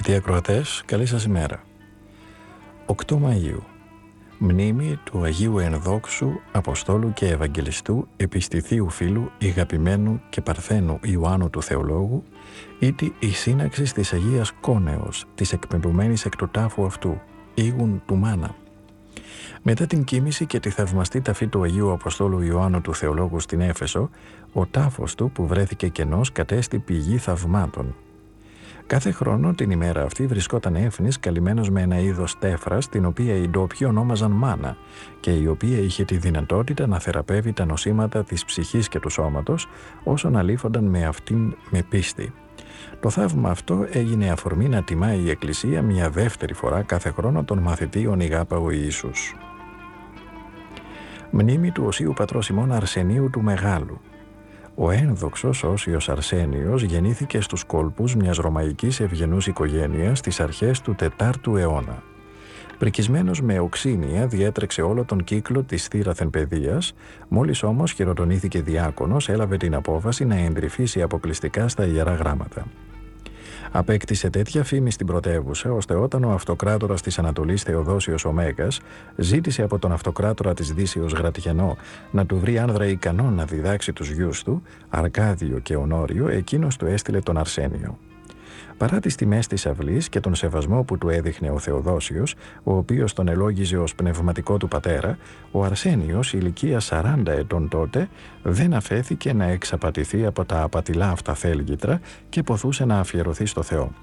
Αγαπητοί ακροατές, καλή σας ημέρα. 8 Μαΐου. Μνήμη του Αγίου Ενδόξου Αποστόλου και Ευαγγελιστού Επιστηθίου Φίλου Ηγαπημένου και Παρθένου Ιωάννου του Θεολόγου, ήτι η σύναξη της Αγίας Κόνεως, της εκπαιμπωμένης εκ του τάφου αυτού, ήγουν του Μάνα. Μετά την κοίμηση και τη θαυμαστή ταφή του Αγίου Αποστόλου Ιωάννου του Θεολόγου στην Έφεσο, ο τάφος του που βρέθηκε κενός κατέστη πηγή θαυμάτων. Κάθε χρόνο την ημέρα αυτή βρισκόταν έφνης καλυμμένος με ένα είδος τέφρας, την οποία οι ντόπιοι ονόμαζαν μάνα και η οποία είχε τη δυνατότητα να θεραπεύει τα νοσήματα της ψυχής και του σώματος όσων αλήφονταν με αυτήν με πίστη. Το θαύμα αυτό έγινε αφορμή να τιμάει η Εκκλησία μια δεύτερη φορά κάθε χρόνο τον μαθητή Ονιγάπαο Ιησούς. Μνήμη του Οσίου Πατρός ημών Αρσενίου του Μεγάλου. Ο ένδοξος Όσιος Αρσένιος γεννήθηκε στους κόλπους μιας ρωμαϊκής ευγενούς οικογένειας στις αρχές του 4ου αιώνα. Πρικισμένος με οξύνια διέτρεξε όλο τον κύκλο της θύραθεν παιδείας, μόλις όμως χειροτονήθηκε διάκονος έλαβε την απόφαση να εντρυφήσει αποκλειστικά στα Ιερά Γράμματα. Απέκτησε τέτοια φήμη στην πρωτεύουσα, ώστε όταν ο αυτοκράτορας της Ανατολής Θεοδόσιος ο Μέγας ζήτησε από τον αυτοκράτορα της Δύσεως Γρατιανό να του βρει άνδρα ικανό να διδάξει τους γιους του, Αρκάδιο και Ονόριο, εκείνος του έστειλε τον Αρσένιο. Παρά τις τιμές της αυλής και τον σεβασμό που του έδειχνε ο Θεοδόσιος, ο οποίος τον ελόγιζε ως πνευματικό του πατέρα, ο Αρσένιος, ηλικία 40 ετών τότε, δεν αφέθηκε να εξαπατηθεί από τα απατηλά αυτά θέλγητρα και ποθούσε να αφιερωθεί στο Θεό.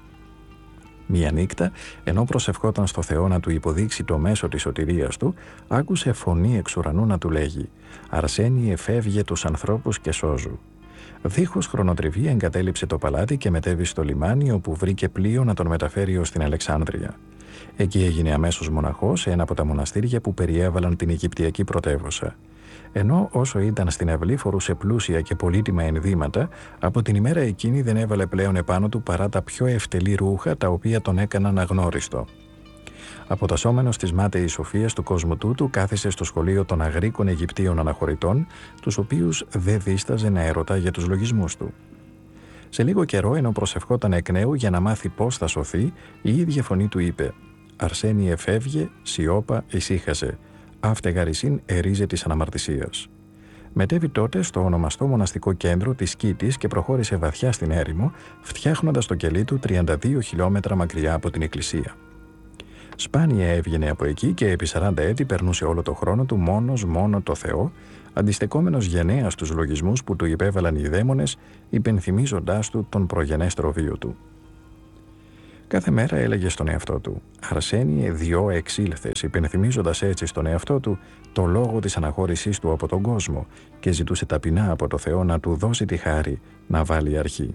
Μια νύχτα, ενώ προσευχόταν στο Θεό να του υποδείξει το μέσο της σωτηρίας του, άκουσε φωνή εξ ουρανού να του λέγει «Αρσένη, εφεύγε τους ανθρώπους και σώζου». Δίχως χρονοτριβή εγκατέλειψε το παλάτι και μετέβη στο λιμάνι, όπου βρήκε πλοίο να τον μεταφέρει ως την Αλεξάνδρεια. Εκεί έγινε αμέσως μοναχός σε ένα από τα μοναστήρια που περιέβαλαν την Αιγυπτιακή πρωτεύουσα. Ενώ όσο ήταν στην αυλή φορούσε πλούσια και πολύτιμα ενδύματα, από την ημέρα εκείνη δεν έβαλε πλέον επάνω του παρά τα πιο ευτελή ρούχα, τα οποία τον έκαναν αγνώριστο. Αποτασσόμενος της μάταιης σοφίας του κόσμου τούτου, κάθισε στο σχολείο των Αγρίκων Αιγυπτίων αναχωρητών, τους οποίους δεν δίσταζε να ερωτά για τους λογισμούς του. Σε λίγο καιρό, ενώ προσευχόταν εκ νέου για να μάθει πώς θα σωθεί, η ίδια φωνή του είπε «Αρσένη, εφεύγε, σιώπα, ησύχασε, αύτεγαρισίν ερίζε της αναμαρτησίας». Μετέβη τότε στο ονομαστό μοναστικό κέντρο της Κήτης και προχώρησε βαθιά στην έρημο, φτιάχνοντας το κελί του 32 χιλιόμετρα μακριά από την εκκλησία. Σπάνια έβγαινε από εκεί και επί 40 έτη περνούσε όλο το χρόνο του μόνο το Θεό, αντιστεκόμενος γενναία στους λογισμούς που του υπέβαλαν οι δαίμονες, υπενθυμίζοντάς του τον προγενέστερο βίο του. Κάθε μέρα έλεγε στον εαυτό του «Αρσένιε, διό εξήλθες», υπενθυμίζοντας έτσι στον εαυτό του το λόγο της αναχώρησής του από τον κόσμο και ζητούσε ταπεινά από το Θεό να του δώσει τη χάρη να βάλει αρχή.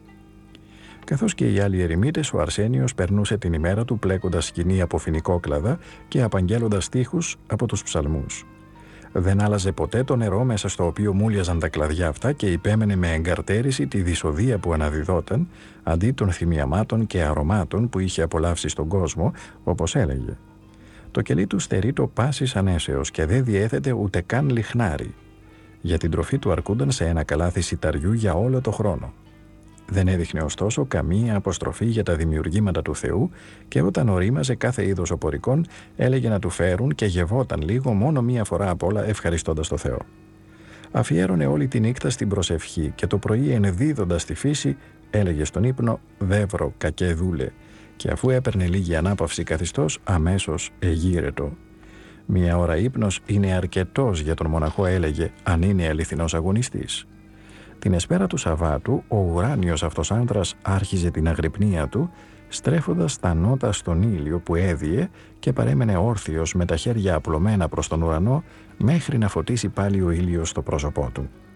Καθώς και οι άλλοι ερημίτες, ο Αρσένιος περνούσε την ημέρα του πλέκοντας σκηνή από φοινικόκλαδα και απαγγέλλοντας στίχους από τους ψαλμούς. Δεν άλλαζε ποτέ το νερό μέσα στο οποίο μούλιαζαν τα κλαδιά αυτά και υπέμενε με εγκαρτέρηση τη δυσοδεία που αναδιδόταν αντί των θυμιαμάτων και αρωμάτων που είχε απολαύσει στον κόσμο, όπως έλεγε. Το κελί του στερεί το πάσης ανέσεως και δεν διέθετε ούτε καν λιχνάρι. Για την τροφή του αρκούνταν σε ένα καλάθι σιταριού για όλο το χρόνο. Δεν έδειχνε ωστόσο καμία αποστροφή για τα δημιουργήματα του Θεού και όταν ορίμαζε κάθε είδος οπωρικών έλεγε να του φέρουν και γευόταν λίγο μόνο μία φορά απ' όλα ευχαριστώντας το Θεό. Αφιέρωνε όλη τη νύχτα στην προσευχή και το πρωί ενδίδοντας τη φύση έλεγε στον ύπνο «Δεύρο, κακέ δούλε» και αφού έπαιρνε λίγη ανάπαυση καθιστός αμέσως εγείρετο. Μία ώρα ύπνος είναι αρκετός για τον μοναχό, έλεγε, αν είναι αληθινός αγωνιστής. Την εσπέρα του Σαββάτου, ο ουράνιος αυτός άντρας άρχιζε την αγρυπνία του, στρέφοντας τα νότα στον ήλιο που έδιε και παρέμενε όρθιος με τα χέρια απλωμένα προς τον ουρανό μέχρι να φωτίσει πάλι ο ήλιος στο πρόσωπό του.